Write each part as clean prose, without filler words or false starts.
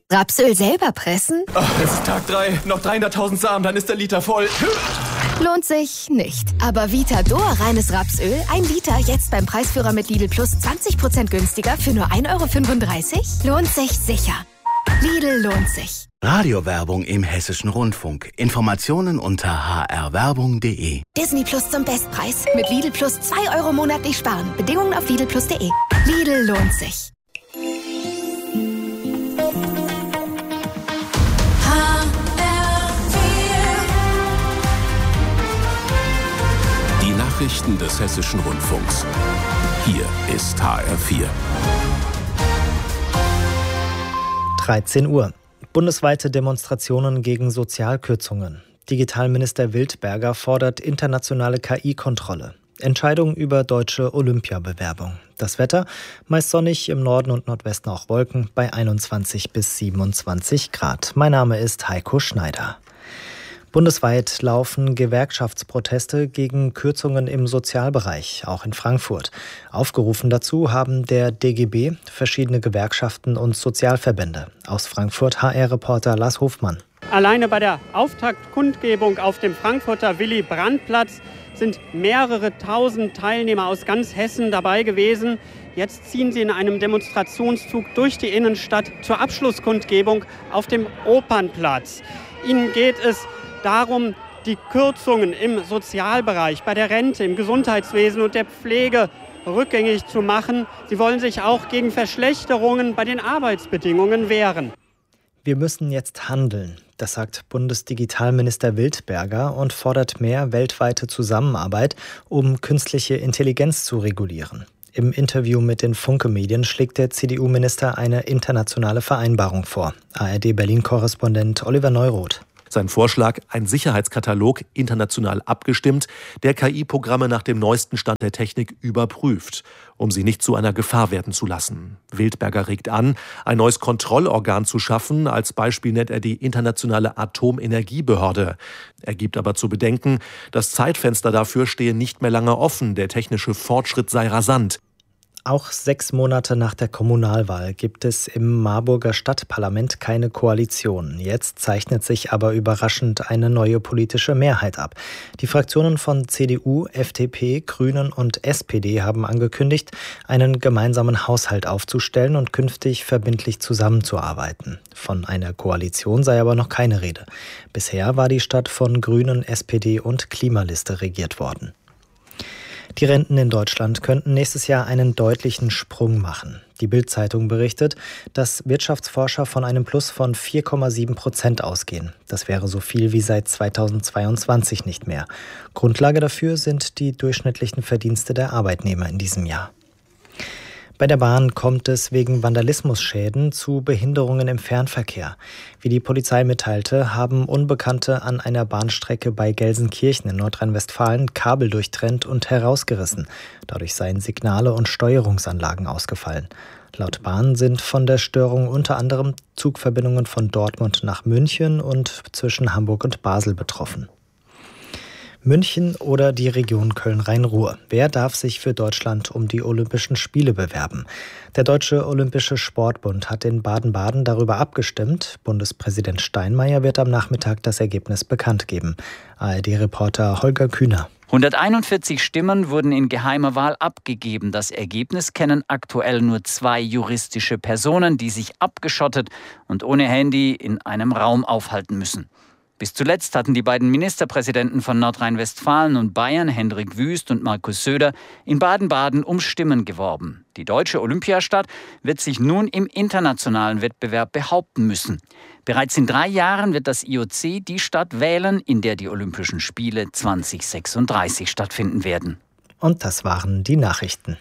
Rapsöl selber pressen? Ach, es ist Tag 3, noch 300.000 Samen, dann ist der Liter voll. Lohnt sich nicht. Aber Vitador reines Rapsöl, 1 Liter, jetzt beim Preisführer mit Lidl Plus 20% günstiger für nur 1,35 €? Lohnt sich sicher. Lidl lohnt sich. Radiowerbung im Hessischen Rundfunk. Informationen unter hrwerbung.de. Disney Plus zum Bestpreis. Mit Lidl Plus 2 € monatlich sparen. Bedingungen auf lidlplus.de. Lidl lohnt sich. Die Nachrichten des Hessischen Rundfunks. Hier ist HR4. 13 Uhr. Bundesweite Demonstrationen gegen Sozialkürzungen. Digitalminister Wildberger fordert internationale KI-Kontrolle. Entscheidung über deutsche Olympiabewerbung. Das Wetter, meist sonnig, im Norden und Nordwesten auch Wolken, bei 21 bis 27 Grad. Mein Name ist Heiko Schneider. Bundesweit laufen Gewerkschaftsproteste gegen Kürzungen im Sozialbereich, auch in Frankfurt. Aufgerufen dazu haben der DGB, verschiedene Gewerkschaften und Sozialverbände. Aus Frankfurt HR-Reporter Lars Hofmann. Alleine bei der Auftaktkundgebung auf dem Frankfurter Willy-Brandt-Platz sind mehrere tausend Teilnehmer aus ganz Hessen dabei gewesen. Jetzt ziehen sie in einem Demonstrationszug durch die Innenstadt zur Abschlusskundgebung auf dem Opernplatz. Ihnen geht es darum, die Kürzungen im Sozialbereich, bei der Rente, im Gesundheitswesen und der Pflege rückgängig zu machen. Sie wollen sich auch gegen Verschlechterungen bei den Arbeitsbedingungen wehren. Wir müssen jetzt handeln, das sagt Bundesdigitalminister Wildberger und fordert mehr weltweite Zusammenarbeit, um künstliche Intelligenz zu regulieren. Im Interview mit den Funke-Medien schlägt der CDU-Minister eine internationale Vereinbarung vor. ARD-Berlin-Korrespondent Oliver Neuroth. Sein Vorschlag, ein Sicherheitskatalog, international abgestimmt, der KI-Programme nach dem neuesten Stand der Technik überprüft, um sie nicht zu einer Gefahr werden zu lassen. Wildberger regt an, ein neues Kontrollorgan zu schaffen. Als Beispiel nennt er die Internationale Atomenergiebehörde. Er gibt aber zu bedenken, das Zeitfenster dafür stehe nicht mehr lange offen. Der technische Fortschritt sei rasant. Auch 6 Monate nach der Kommunalwahl gibt es im Marburger Stadtparlament keine Koalition. Jetzt zeichnet sich aber überraschend eine neue politische Mehrheit ab. Die Fraktionen von CDU, FDP, Grünen und SPD haben angekündigt, einen gemeinsamen Haushalt aufzustellen und künftig verbindlich zusammenzuarbeiten. Von einer Koalition sei aber noch keine Rede. Bisher war die Stadt von Grünen, SPD und Klimaliste regiert worden. Die Renten in Deutschland könnten nächstes Jahr einen deutlichen Sprung machen. Die Bild-Zeitung berichtet, dass Wirtschaftsforscher von einem Plus von 4,7% ausgehen. Das wäre so viel wie seit 2022 nicht mehr. Grundlage dafür sind die durchschnittlichen Verdienste der Arbeitnehmer in diesem Jahr. Bei der Bahn kommt es wegen Vandalismusschäden zu Behinderungen im Fernverkehr. Wie die Polizei mitteilte, haben Unbekannte an einer Bahnstrecke bei Gelsenkirchen in Nordrhein-Westfalen Kabel durchtrennt und herausgerissen. Dadurch seien Signale und Steuerungsanlagen ausgefallen. Laut Bahn sind von der Störung unter anderem Zugverbindungen von Dortmund nach München und zwischen Hamburg und Basel betroffen. München oder die Region Köln-Rhein-Ruhr. Wer darf sich für Deutschland um die Olympischen Spiele bewerben? Der Deutsche Olympische Sportbund hat in Baden-Baden darüber abgestimmt. Bundespräsident Steinmeier wird am Nachmittag das Ergebnis bekannt geben. ARD-Reporter Holger Kühner. 141 Stimmen wurden in geheimer Wahl abgegeben. Das Ergebnis kennen aktuell nur 2 juristische Personen, die sich abgeschottet und ohne Handy in einem Raum aufhalten müssen. Bis zuletzt hatten die beiden Ministerpräsidenten von Nordrhein-Westfalen und Bayern, Hendrik Wüst und Markus Söder, in Baden-Baden um Stimmen geworben. Die deutsche Olympiastadt wird sich nun im internationalen Wettbewerb behaupten müssen. Bereits in 3 Jahren wird das IOC die Stadt wählen, in der die Olympischen Spiele 2036 stattfinden werden. Und das waren die Nachrichten.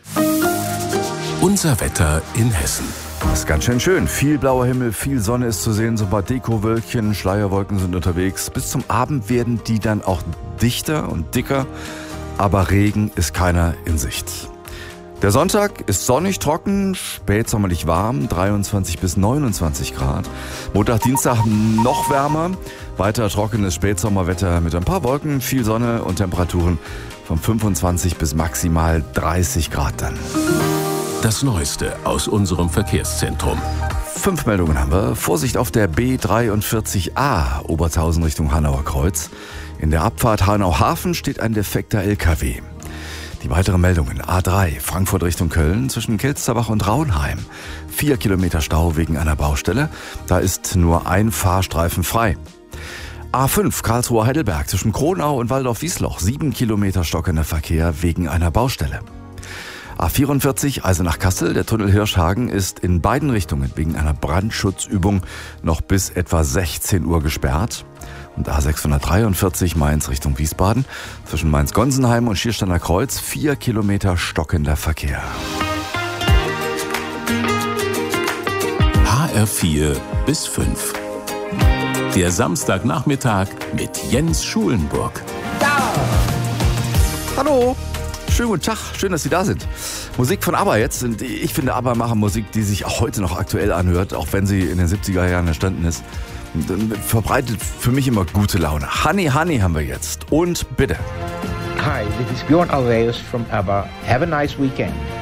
Unser Wetter in Hessen. Das ist ganz schön schön. Viel blauer Himmel, viel Sonne ist zu sehen, so ein paar Dekowölkchen, Schleierwolken sind unterwegs. Bis zum Abend werden die dann auch dichter und dicker, aber Regen ist keiner in Sicht. Der Sonntag ist sonnig, trocken, spätsommerlich warm, 23 bis 29 Grad. Montag, Dienstag noch wärmer, weiter trockenes Spätsommerwetter mit ein paar Wolken, viel Sonne und Temperaturen von 25 bis maximal 30 Grad dann. Das Neueste aus unserem Verkehrszentrum. 5 Meldungen haben wir. Vorsicht auf der B43A, Obertshausen Richtung Hanauer Kreuz. In der Abfahrt Hanau-Hafen steht ein defekter LKW. Die weiteren Meldungen. A3, Frankfurt Richtung Köln, zwischen Kelsterbach und Raunheim. 4 Kilometer Stau wegen einer Baustelle. Da ist nur ein Fahrstreifen frei. A5, Karlsruhe-Heidelberg, zwischen Kronau und Waldorf-Wiesloch. 7 Kilometer stockender Verkehr wegen einer Baustelle. A44, Eisenach-Kassel, der Tunnel Hirschhagen ist in beiden Richtungen wegen einer Brandschutzübung noch bis etwa 16 Uhr gesperrt. Und A643, Mainz Richtung Wiesbaden, zwischen Mainz-Gonsenheim und Schiersteiner Kreuz, 4 Kilometer stockender Verkehr. HR4 bis 5. Der Samstagnachmittag mit Jens Schulenburg. Hallo! Schönen guten Tag, schön, dass Sie da sind. Musik von ABBA jetzt. Und ich finde, ABBA machen Musik, die sich auch heute noch aktuell anhört, auch wenn sie in den 70er Jahren entstanden ist. Verbreitet für mich immer gute Laune. Honey, Honey haben wir jetzt. Und bitte. Hi, this is Björn Ulvaeus from ABBA. Have a nice weekend.